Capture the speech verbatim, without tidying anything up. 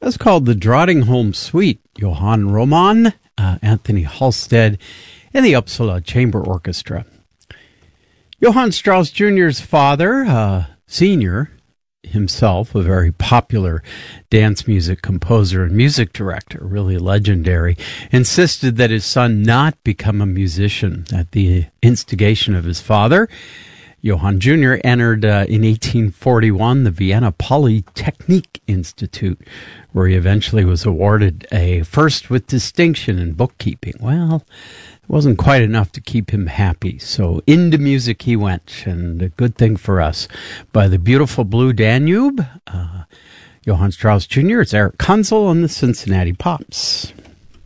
That's called the Drottningholm Suite. Johann Roman, uh, Anthony Halstead, and the Uppsala Chamber Orchestra. Johann Strauss Junior's father, uh, senior, himself a very popular dance music composer and music director, really legendary, insisted that his son not become a musician. At the instigation of his father, Johann Junior entered uh, in eighteen forty-one the Vienna Polytechnic Institute, where he eventually was awarded a first with distinction in bookkeeping. Well, it wasn't quite enough to keep him happy, so into music he went, and a good thing for us. By the beautiful Blue Danube, uh, Johann Strauss Junior It's Eric Kunzel on the Cincinnati Pops.